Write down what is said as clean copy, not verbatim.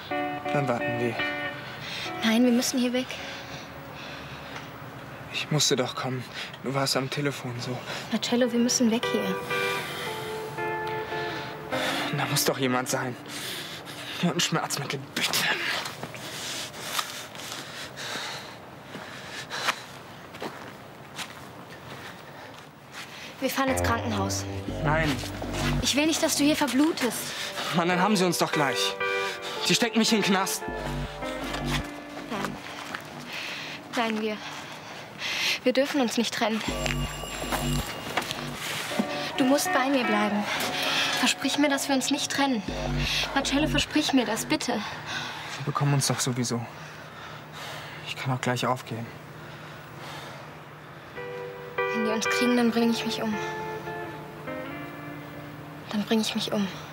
Dann warten wir. Nein, wir müssen hier weg. Ich musste doch kommen. Du warst am Telefon so. Marcello, wir müssen weg hier. Da muss doch jemand sein. Nur ein Schmerzmittel, bitte. Wir fahren ins Krankenhaus. Nein. Ich will nicht, dass du hier verblutest. Mann, dann haben sie uns doch gleich. Die stecken mich in den Knast. Nein. Nein, wir dürfen uns nicht trennen. Du musst bei mir bleiben. Versprich mir, dass wir uns nicht trennen. Marcello, versprich mir das, bitte. Wir bekommen uns doch sowieso. Ich kann auch gleich aufgehen. Wenn die uns kriegen, dann bringe ich mich um. Dann bringe ich mich um.